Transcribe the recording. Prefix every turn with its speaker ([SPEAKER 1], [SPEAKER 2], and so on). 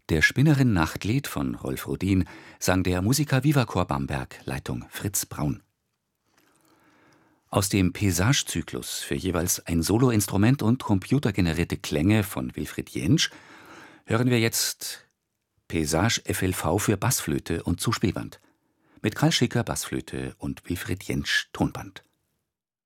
[SPEAKER 1] Der Spinnerin Nachtlied von Rolf Rodin sang der Musiker Viva-Chor Bamberg, Leitung Fritz Braun. Aus dem Pesage-Zyklus für jeweils ein Soloinstrument und computergenerierte Klänge von Wilfried Jentsch hören wir jetzt Pesage FLV für Bassflöte und Zuspielband mit Karl Schicker Bassflöte und Wilfried Jentsch Tonband.